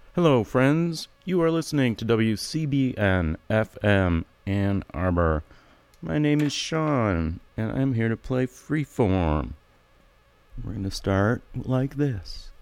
Hello, friends. You are listening to WCBN FM Ann Arbor. My name is Sean, and I'm here to play Freeform. We're going to start like this.